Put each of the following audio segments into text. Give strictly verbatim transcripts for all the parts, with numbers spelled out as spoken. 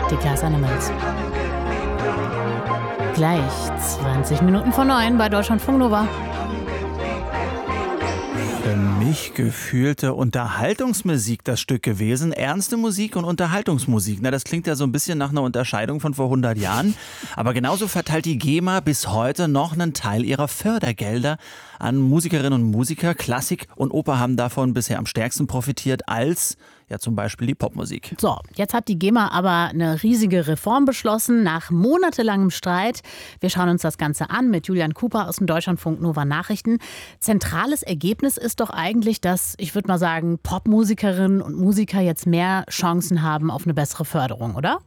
die Glass Animals. Gleich zwanzig Minuten vor neun bei Deutschlandfunk Nova. Für mich gefühlte Unterhaltungsmusik das Stück gewesen. Ernste Musik und Unterhaltungsmusik. Na, das klingt ja so ein bisschen nach einer Unterscheidung von vor hundert Jahren. Aber genauso verteilt die GEMA bis heute noch einen Teil ihrer Fördergelder an Musikerinnen und Musiker. Klassik und Oper haben davon bisher am stärksten profitiert als ja zum Beispiel die Popmusik. So, jetzt hat die GEMA aber eine riesige Reform beschlossen, nach monatelangem Streit. Wir schauen uns das Ganze an mit Julian Cooper aus dem Deutschlandfunk Nova Nachrichten. Zentrales Ergebnis ist doch eigentlich, dass, ich würde mal sagen, Popmusikerinnen und Musiker jetzt mehr Chancen haben auf eine bessere Förderung, oder?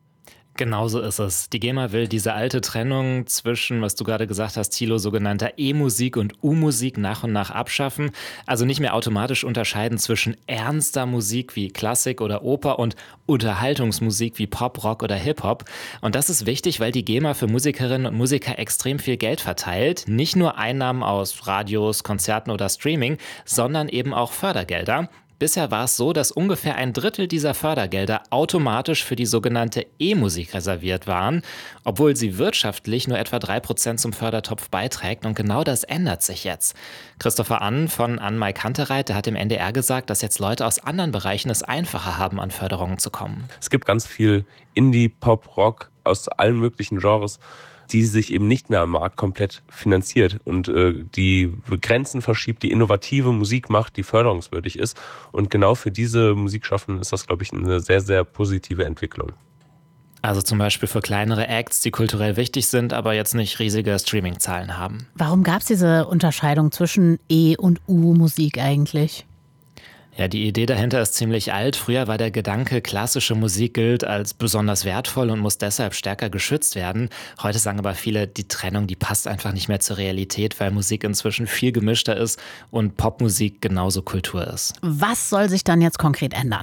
Genauso ist es. Die GEMA will diese alte Trennung zwischen, was du gerade gesagt hast, Thilo, sogenannter E-Musik und U-Musik nach und nach abschaffen. Also nicht mehr automatisch unterscheiden zwischen ernster Musik wie Klassik oder Oper und Unterhaltungsmusik wie Pop, Rock oder Hip-Hop. Und das ist wichtig, weil die GEMA für Musikerinnen und Musiker extrem viel Geld verteilt. Nicht nur Einnahmen aus Radios, Konzerten oder Streaming, sondern eben auch Fördergelder. Bisher war es so, dass ungefähr ein Drittel dieser Fördergelder automatisch für die sogenannte E-Musik reserviert waren, obwohl sie wirtschaftlich nur etwa drei Prozent zum Fördertopf beiträgt. Und genau das ändert sich jetzt. Christopher Ann von Ann-Mai Kantereit, der hat im N D R gesagt, dass jetzt Leute aus anderen Bereichen es einfacher haben, an Förderungen zu kommen. Es gibt ganz viel Indie, Pop, Rock aus allen möglichen Genres, die sich eben nicht mehr am Markt komplett finanziert und äh, die Grenzen verschiebt, die innovative Musik macht, die förderungswürdig ist. Und genau für diese Musikschaffenden ist das, glaube ich, eine sehr, sehr positive Entwicklung. Also zum Beispiel für kleinere Acts, die kulturell wichtig sind, aber jetzt nicht riesige Streaming-Zahlen haben. Warum gab es diese Unterscheidung zwischen E- und U-Musik eigentlich? Ja, die Idee dahinter ist ziemlich alt. Früher war der Gedanke, klassische Musik gilt als besonders wertvoll und muss deshalb stärker geschützt werden. Heute sagen aber viele, die Trennung, die passt einfach nicht mehr zur Realität, weil Musik inzwischen viel gemischter ist und Popmusik genauso Kultur ist. Was soll sich dann jetzt konkret ändern?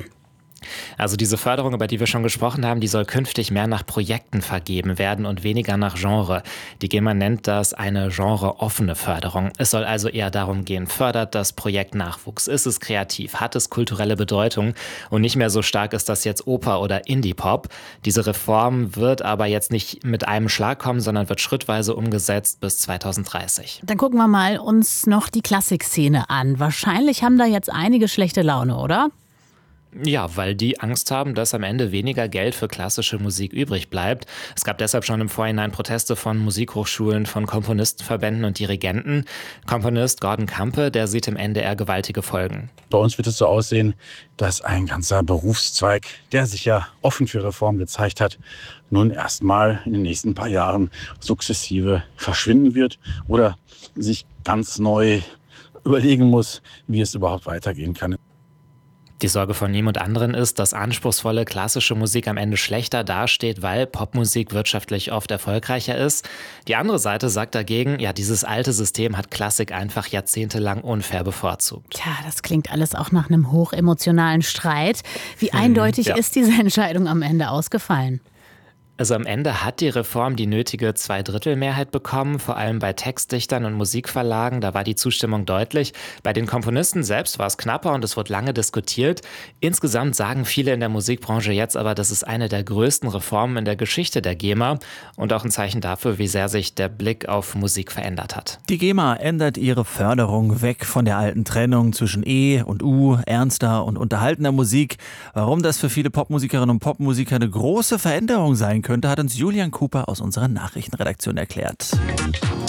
Also diese Förderung, über die wir schon gesprochen haben, die soll künftig mehr nach Projekten vergeben werden und weniger nach Genre. Die GEMA nennt das eine genreoffene Förderung. Es soll also eher darum gehen, fördert das Projekt Nachwuchs? Ist es kreativ? Hat es kulturelle Bedeutung? Und nicht mehr so stark ist das jetzt Oper oder Indie-Pop. Diese Reform wird aber jetzt nicht mit einem Schlag kommen, sondern wird schrittweise umgesetzt bis zweitausenddreißig. Dann gucken wir mal uns noch die Klassikszene an. Wahrscheinlich haben da jetzt einige schlechte Laune, oder? Ja, weil die Angst haben, dass am Ende weniger Geld für klassische Musik übrig bleibt. Es gab deshalb schon im Vorhinein Proteste von Musikhochschulen, von Komponistenverbänden und Dirigenten. Komponist Gordon Campe, der sieht im N D R gewaltige Folgen. Bei uns wird es so aussehen, dass ein ganzer Berufszweig, der sich ja offen für Reform gezeigt hat, nun erstmal in den nächsten paar Jahren sukzessive verschwinden wird oder sich ganz neu überlegen muss, wie es überhaupt weitergehen kann. Die Sorge von ihm und anderen ist, dass anspruchsvolle klassische Musik am Ende schlechter dasteht, weil Popmusik wirtschaftlich oft erfolgreicher ist. Die andere Seite sagt dagegen, ja, dieses alte System hat Klassik einfach jahrzehntelang unfair bevorzugt. Tja, das klingt alles auch nach einem hochemotionalen Streit. Wie Hm, eindeutig ja. ist diese Entscheidung am Ende ausgefallen? Also am Ende hat die Reform die nötige Zweidrittelmehrheit bekommen, vor allem bei Textdichtern und Musikverlagen, da war die Zustimmung deutlich. Bei den Komponisten selbst war es knapper und es wurde lange diskutiert. Insgesamt sagen viele in der Musikbranche jetzt aber, das ist eine der größten Reformen in der Geschichte der GEMA und auch ein Zeichen dafür, wie sehr sich der Blick auf Musik verändert hat. Die GEMA ändert ihre Förderung weg von der alten Trennung zwischen E und U, ernster und unterhaltener Musik. Warum das für viele Popmusikerinnen und Popmusiker eine große Veränderung sein könnte, hat uns Julian Cooper aus unserer Nachrichtenredaktion erklärt.